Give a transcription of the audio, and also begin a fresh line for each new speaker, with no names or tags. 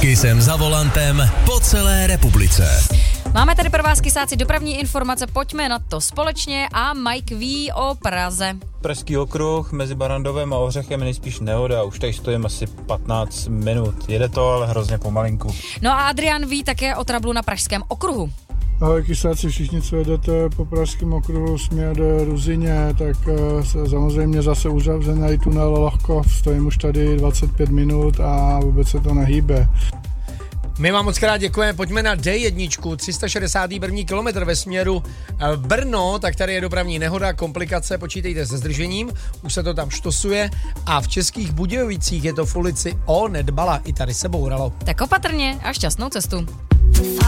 Kysem za volantem po celé republice.
Máme tady pro vás, kysáci, dopravní informace, pojďme na to společně a Mike ví o Praze.
Pražský okruh mezi Barrandovem a Ořechem je nejspíš nehoda, už tady stojím asi 15 minut. Jede to, ale hrozně pomalinku.
No a Adrian ví také o trablu na Pražském okruhu.
Ahoj kysáci, všichni, co jedete po Pražském okruhu směr Ruzyně, tak samozřejmě zase uzavřený tunel Lohkov, stojím už tady 25 minut a vůbec se to nehýbe.
My vám moc krát děkujeme, pojďme na D1, 361. kilometr ve směru Brno, tak tady je dopravní nehoda, komplikace, počítejte se zdržením, už se to tam štosuje a v Českých Budějovicích je to v ulici O Nedbala, i tady se bouralo.
Tak opatrně a šťastnou cestu.